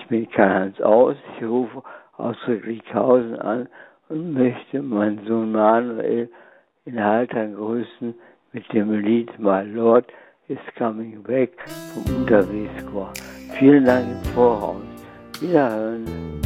Ich bin Karl-Heinz Aus, ich rufe aus Friedrichshausen an und möchte meinen Sohn Manuel in Haltern grüßen mit dem Lied My Lord is Coming Back vom Unterwegschor. Vielen Dank im Voraus. Wiederhören.